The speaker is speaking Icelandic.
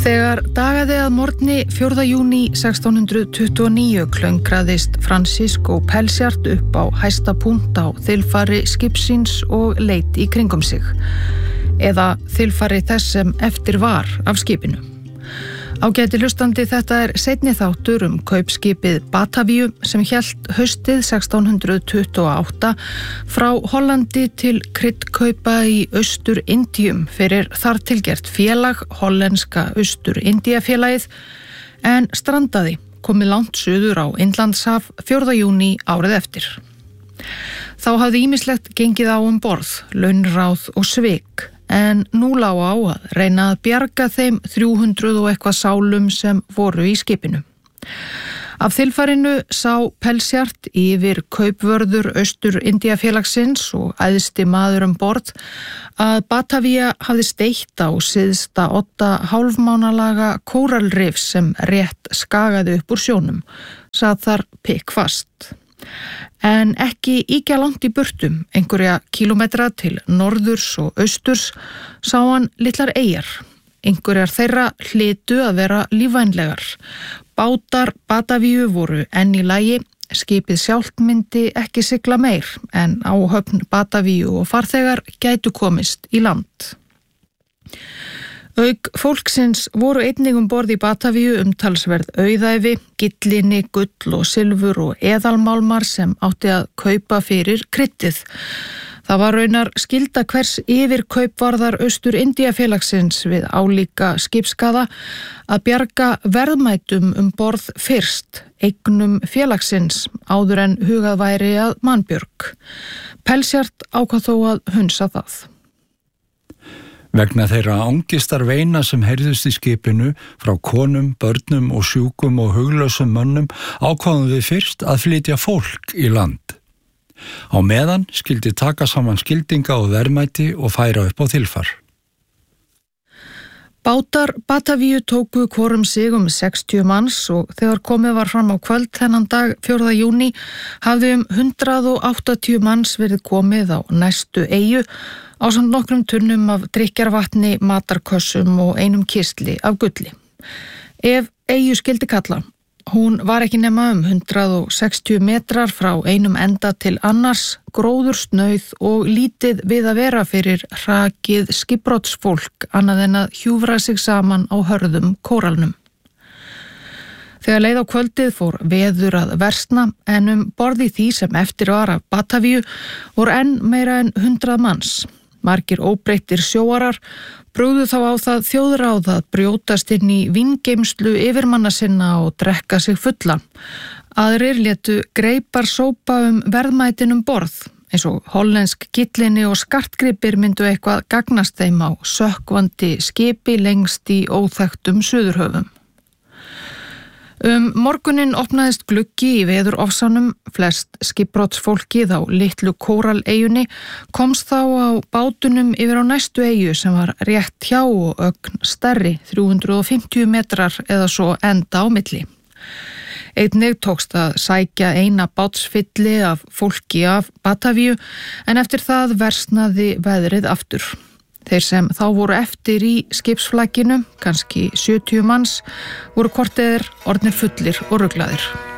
Þegar dagaði að morgni 4. júní 1629 klöngraðist Francisco Pelsjart upp á hæsta punkt á þilfari skipsins og leit í kringum sig. Eða þilfari þess sem eftir var af skipinu. Ágæti hlustandi, þetta seinni þáttur kaupskipið Batavíu sem hélt haustið 1628 frá Hollandi til kryddkaupa í Austur-Indíum fyrir þar tilgert félag, hollenska Austur-Indíafélagið, en strandaði komið langt suður á Indlandshaf 4. júní árið eftir. Þá hafði ýmislegt gengið á borð, launráð og svik. En nú lá á að reyna að bjarga þeim 300 og eitthvað sálum sem voru í skipinu. Af þilfarinu sá Pelsjart yfir kaupvörður Austur-Indíafélagsins og æðsti maður borð að Batavía hafði steitt á syðsta 8 hálfmánalaga kóralrifs sem rétt skagaði upp úr sjónum, sat þar pikkfast. En ekki íkja langt í burtum, einhverja kílómetra til norðurs og austurs, sá hann litlar eyjar. Einhverjar þeirra hlytu að vera lífvænlegar. Bátar Batavíu voru enn í lagi, skipið sjálft myndi ekki sigla meir, en áhöfn Batavíu og farþegar gætu komist í land. Auk fólksins voru einnig borð í Batavíu talsverð auðæfi, gillinni, gull og silfur og eðalmálmar sem átti að kaupa fyrir kryddið. Það var raunar skylda hvers yfir kaupvarðar Austur-Indíafélagsins við álíka skipskaða að bjarga verðmætum borð fyrst, eignum félagsins, áður en hugað væri að mannbjörg. Pelsjart ákvað þó að hunsa það. Vegna þeirra angistar veina sem heyrðust í skipinu frá konum, börnum og sjúkum og huglausum mönnum ákváðum við fyrst að flytja fólk í land. Á meðan skyldi taka saman skildinga og verðmæti og færa upp á þilfar. Bátar Batavíu tóku hvorum sig 60 manns og þegar komið var fram á kvöld þennan dag 4. júní hafði 180 manns verið komið á næstu eyju ásamt nokkrum tunnum af drykkjarvatni, matarkössum og einum kistli af gulli. Ef eyju skyldi kalla, hún var ekki nema 160 metrar frá einum enda til annars, gróðursnauð og lítið við að vera fyrir hrakið skipbrotsfólk annað en að hjúfra sig saman á hörðum kóralnum. Þegar leið á kvöldið fór veður að versna en borð í því sem eftir var af Batavíu voru enn meira en 100 manns. Margir óbreyttir sjóarar brugðu þá á það þjóðráð að brjótast inn í víngeymslu yfirmanna sinna og drekka sig fulla. Aðrir létu greipar sópa verðmætin borð, eins og hollensk gillinni og skartgripir myndu eitthvað gagnast þeim á sökkvandi skipi lengst í óþekktum suðurhöfum. Morguninn opnaðist gluggi í veðurofsanum, flest skipbrotsfólkið á litlu kóraleyjunni komst þá á bátunum yfir á næstu eyju sem var rétt hjá og ögn stærri, 350 metrar eða svo enda á milli. Einnig tókst að sækja eina bátsfylli af fólki af Batavíu en eftir það versnaði veðrið aftur. Þeir sem þá voru eftir í skipsflakinu, kannski 70 manns, voru hvort eð er orðnir fullir og ruglaðir.